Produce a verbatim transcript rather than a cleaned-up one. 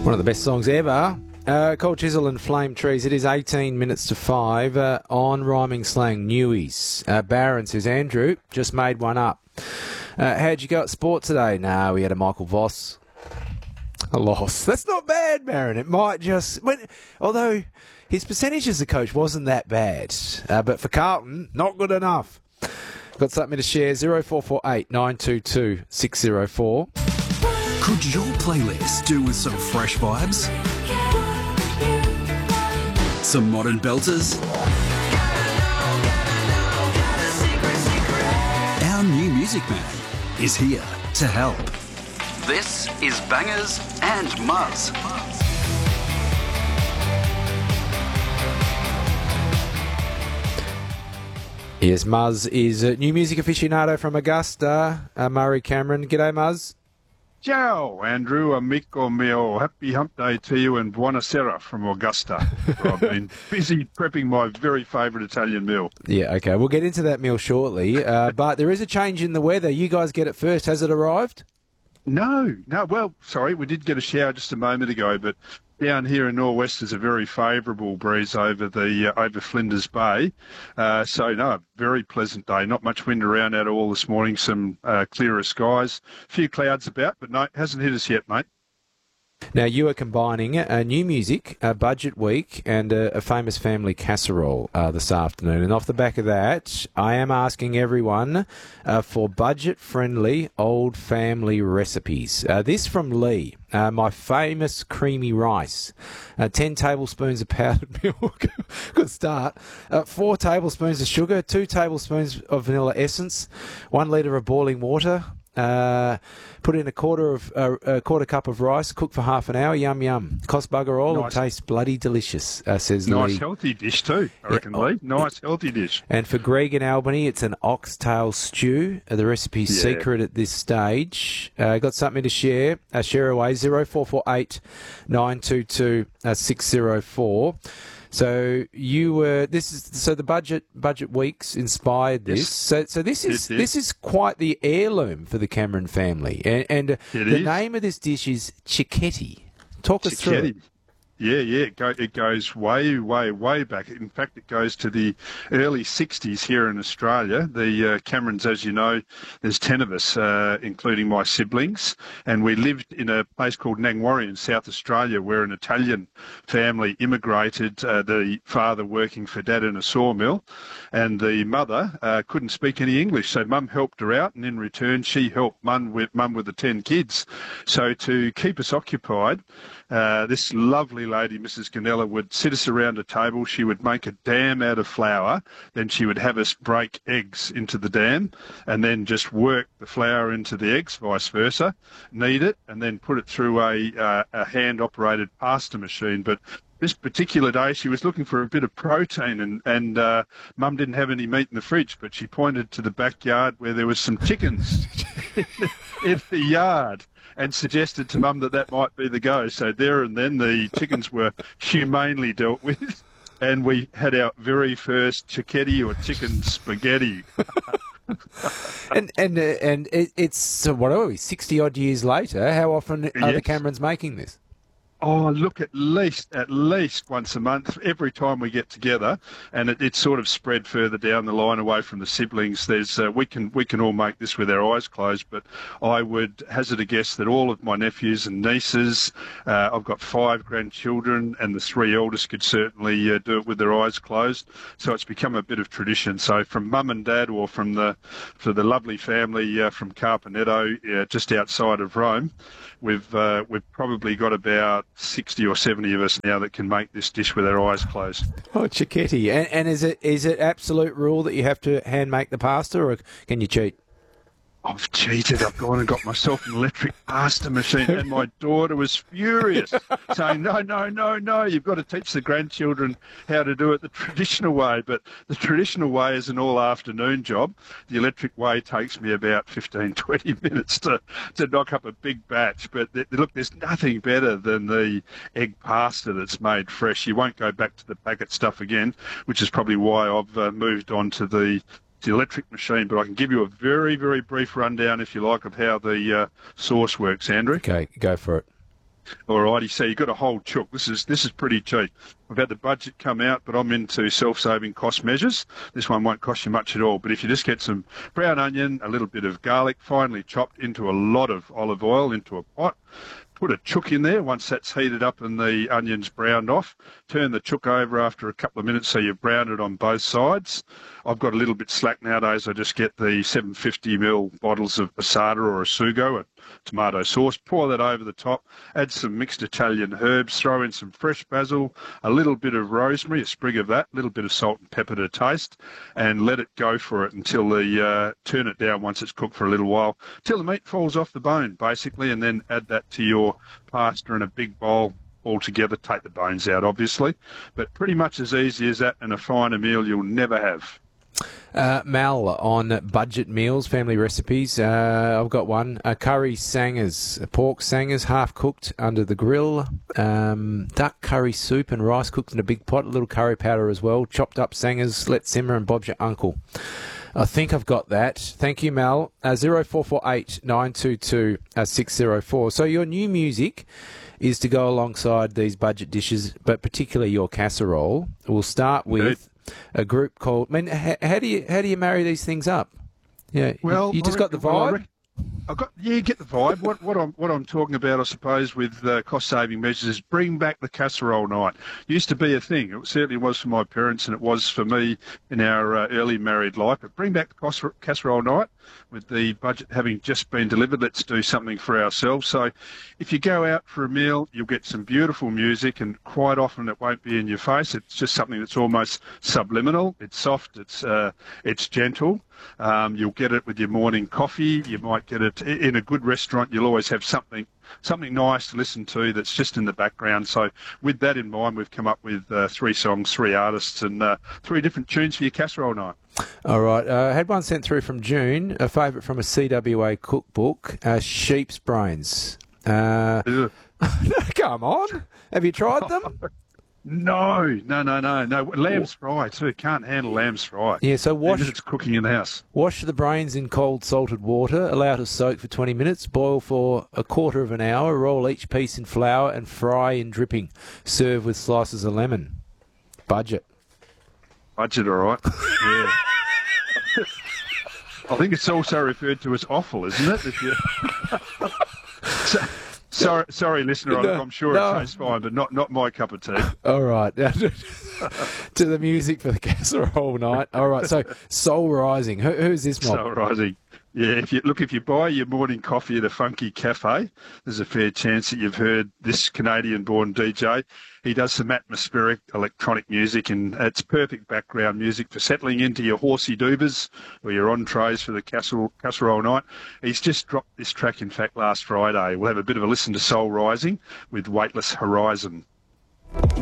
One of the best songs ever. Uh, Cold Chisel and Flame Trees. It is eighteen minutes to five uh, on Rhyming Slang Newies. Uh, Barron says, Andrew, just made one up. Uh, how'd you go at sport today? No, we had a Michael Voss. A loss. That's not bad, Barron. It might just... When, although his percentage as a coach wasn't that bad. Uh, but for Carlton, not good enough. Got something to share. zero four four eight nine two two six zero four. Could your playlist do with some fresh vibes? Some modern belters? Our new music man is here to help. This is Bangers and Muzz. Yes, Muzz is a new music aficionado from Augusta, uh, Murray Cameron. G'day, Muzz. Ciao, Andrew, amico mio. Happy hump day to you and buonasera from Augusta. I've been busy prepping my very favourite Italian meal. Yeah, okay. We'll get into that meal shortly. Uh, but there is a change in the weather. You guys get it first. Has it arrived? No, no. Well, sorry, we did get a shower just a moment ago, but down here in Norwest is a very favourable breeze over the uh, over Flinders Bay. Uh, so, no, very pleasant day. Not much wind around at all this morning. Some uh, clearer skies. A few clouds about, but no, hasn't hit us yet, mate. Now, you are combining uh, new music, a budget week, and a, a famous family casserole uh, this afternoon. And off the back of that, I am asking everyone uh, for budget-friendly old family recipes. Uh, this from Lee, uh, my famous creamy rice, uh, ten tablespoons of powdered milk, good start, uh, four tablespoons of sugar, two tablespoons of vanilla essence, one litre of boiling water. Uh, put in a quarter of uh, a quarter cup of rice, cook for half an hour. Yum yum. Cost bugger all. Nice. It tastes bloody delicious. Uh, says Nice Lee. healthy dish too, I reckon, Yeah. Lee. Nice healthy dish. And for Greg in Albany, it's an oxtail stew. Uh, the recipe's Yeah. secret at this stage. Uh, got something to share? Uh, share away. Zero four four eight nine two two six zero four. So you were this is so the budget budget weeks inspired this. Yes. So so this is It did. this is quite the heirloom for the Cameron family. And, and uh, It the is. name of this dish is cicchetti. Talk us through it. Cicchetti. Yeah, yeah, it, go, it goes way, way, way back. In fact, it goes to the early sixties here in Australia. The uh, Camerons, as you know, there's ten of us, uh, including my siblings, and we lived in a place called Nangwarry in South Australia where an Italian family immigrated, uh, the father working for dad in a sawmill, and the mother uh, couldn't speak any English, so mum helped her out, and in return she helped mum with, mum with the ten kids. So to keep us occupied, uh, this lovely lady, Missus Ganella, would sit us around a table. She would make a dam out of flour. Then she would have us break eggs into the dam and then just work the flour into the eggs, vice versa, knead it, and then put it through a, uh, a hand-operated pasta machine. But this particular day, she was looking for a bit of protein, and, and uh, Mum didn't have any meat in the fridge, but she pointed to the backyard where there was some chickens in the yard, and suggested to Mum that that might be the go. So there and then the chickens were humanely dealt with, and we had our very first cicchetti or chicken spaghetti. And and uh, and it, it's so what are we? Sixty odd years later. How often are the Yes. Camerons making this? Oh, look, at least, at least once a month, every time we get together, and it, it's sort of spread further down the line away from the siblings. There's, uh, we can we can all make this with our eyes closed, but I would hazard a guess that all of my nephews and nieces, uh, I've got five grandchildren, and the three eldest could certainly uh, do it with their eyes closed. So it's become a bit of tradition. So from mum and dad, or from the for the lovely family uh, from Carpenetto, uh, just outside of Rome, we've uh, we've probably got about sixty or seventy of us now that can make this dish with our eyes closed. Oh, cicchetti. And, and is it is it absolute rule that you have to hand make the pasta, or can you cheat? I've cheated. I've gone and got myself an electric pasta machine, and my daughter was furious, saying, no, no, no, no, you've got to teach the grandchildren how to do it the traditional way. But the traditional way is an all-afternoon job. The electric way takes me about fifteen, twenty minutes to, to knock up a big batch. But th- look, there's nothing better than the egg pasta that's made fresh. You won't go back to the packet stuff again, which is probably why I've uh, moved on to the the electric machine, but I can give you a very, very brief rundown, if you like, of how the uh, sauce works, Andrew. Okay, go for it. Alrighty, so you've got a whole chook. This is this is pretty cheap. We've had the budget come out, but I'm into self-saving cost measures. This one won't cost you much at all. But if you just get some brown onion, a little bit of garlic, finely chopped into a lot of olive oil into a pot, put a chook in there once that's heated up and the onion's browned off. Turn the chook over after a couple of minutes so you've browned it on both sides. I've got a little bit slack nowadays. I just get the seven fifty milliliter bottles of Passata or a Sugo, a tomato sauce, pour that over the top, add some mixed Italian herbs, throw in some fresh basil, a little bit of rosemary, a sprig of that, a little bit of salt and pepper to taste, and let it go for it until the, uh, turn it down once it's cooked for a little while, till the meat falls off the bone, basically, and then add that to your pasta in a big bowl all together. Take the bones out, obviously, but pretty much as easy as that, and a finer meal you'll never have. Uh, Mal, on budget meals, family recipes, uh, I've got one. Uh, curry sangers, pork sangers, half cooked under the grill. Um, duck curry soup and rice cooked in a big pot, a little curry powder as well. Chopped up sangers, let simmer, and Bob's your uncle. I think I've got that. Thank you, Mal. Uh, zero four four eight nine two two six zero four. So your new music is to go alongside these budget dishes, but particularly your casserole. We'll start with... Indeed. A group called. I mean, how, how do you how do you marry these things up? Yeah, well, you, you just I got the reckon, well, I vibe. reckon, I've got yeah, you get the vibe. What what I'm what I'm talking about, I suppose, with uh, cost saving measures is bring back the casserole night. Used to be a thing. It certainly was for my parents, and it was for me in our uh, early married life. But bring back the casserole night. With the budget having just been delivered, let's do something for ourselves. So if you go out for a meal, you'll get some beautiful music, and quite often it won't be in your face. It's just something that's almost subliminal. It's soft, it's uh, it's gentle. Um, you'll get it with your morning coffee. You might get it in a good restaurant. You'll always have something something nice to listen to that's just in the background. So with that in mind, we've come up with uh, three songs, three artists, and uh, three different tunes for your casserole night. All right. Uh, I had one sent through from June, a favourite from a C W A cookbook, uh, sheep's brains. Uh, come on. Have you tried them? No, no, no, no, no. Lamb's fry too. Can't handle lamb's fry. Yeah, so wash. Even if it's cooking in the house. Wash the brains in cold salted water. Allow it to soak for twenty minutes. Boil for a quarter of an hour. Roll each piece in flour and fry in dripping. Serve with slices of lemon. Budget. Budget, all right. Yeah. I think it's also referred to as offal, isn't it? If you... so, sorry, sorry, listener. No, I'm sure no. it tastes fine, but not not my cup of tea. All right. To the music for the casserole night. All right. So Soul Rising. Who, who's this mob? Soul Rising. Yeah, if you look, if you buy your morning coffee at a funky cafe, there's a fair chance that you've heard this Canadian-born D J. He does some atmospheric electronic music, and it's perfect background music for settling into your horsey doobers or your entrees for the casserole, casserole night. He's just dropped this track, in fact, last Friday. We'll have a bit of a listen to Soul Rising with Weightless Horizon.